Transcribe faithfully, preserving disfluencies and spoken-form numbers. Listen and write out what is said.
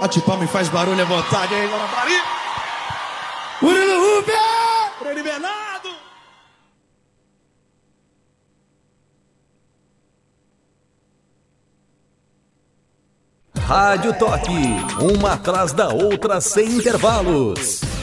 Bate palma e faz barulho à vontade aí, Guarapari. Murilo Rubio! Freddy Bernardo! Rádio Toque, uma atrás da outra sem intervalos.